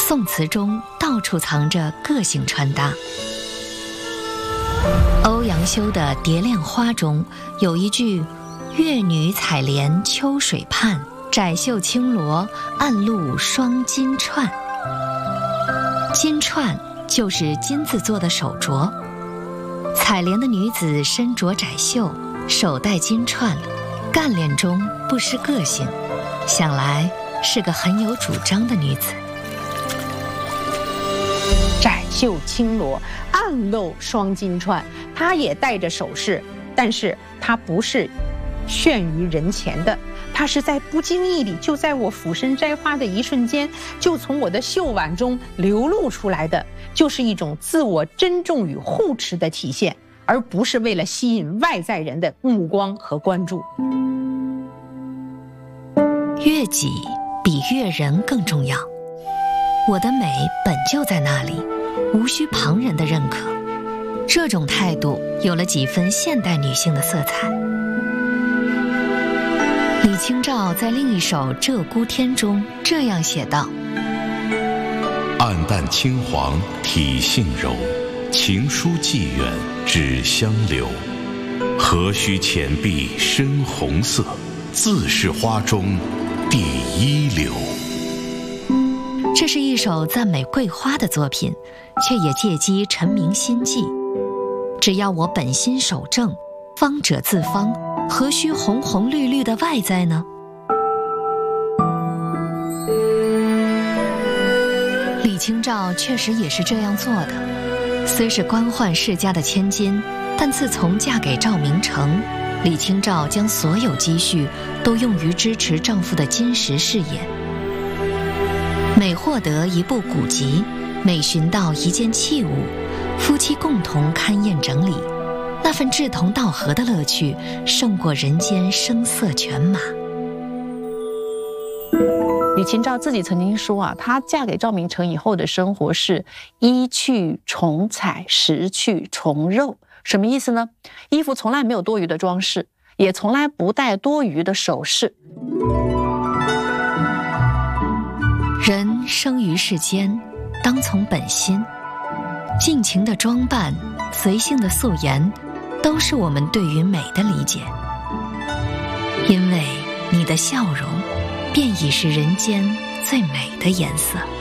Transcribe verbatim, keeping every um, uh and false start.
宋词中到处藏着个性穿搭。欧阳修的《蝶恋花》中有一句月女采莲秋水畔，窄袖轻罗暗露双金钏。金钏就是金子做的手镯，采莲的女子身着窄袖，手戴金钏，干练中不失个性，想来是个很有主张的女子。 窄袖轻罗暗露双金钏，她也戴着首饰，但是她不是炫于人前的，她是在不经意里，就在我俯身摘花的一瞬间，就从我的袖挽中流露出来的，就是一种自我珍重与护持的体现，而不是为了吸引外在人的目光和关注。 悦己比悦人更重要，我的美本就在那里，无需旁人的认可。这种态度有了几分现代女性的色彩。李清照在另一首《鹧鸪天》中这样写道： 暗淡青黄体性柔，情疏寄远只相留。何须浅碧深红色，自是花中第一流。 这是一首赞美桂花的作品，却也借机陈明心计。只要我本心守正，方者自芳，何须红红绿绿的外在呢？李清照确实也是这样做的。虽是官宦世家的千金，但自从嫁给赵明诚，李清照将所有积蓄都用于支持丈夫的金石事业。每获得一部古籍，每寻到一件器物，夫妻共同勘验整理，那份志同道合的乐趣胜过人间声色犬马。 李清照自己曾经说啊，她嫁给赵明诚以后的生活是衣去重彩，食去重肉。什么意思呢？衣服从来没有多余的装饰，也从来不带多余的首饰。 人生于世间，当从本心。尽情的装扮，随性的素颜，都是我们对于美的理解。因为你的笑容，便已是人间最美的颜色。